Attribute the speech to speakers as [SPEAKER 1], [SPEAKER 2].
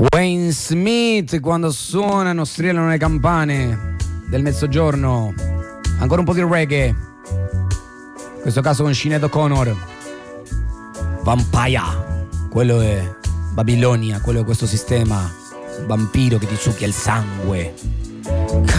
[SPEAKER 1] Wayne Smith quando suonano, strillano le campane del mezzogiorno. Ancora un po' di reggae, in questo caso con Sinead O'Connor. Vampire, quello è Babilonia, quello è questo sistema vampiro che ti succhia il sangue.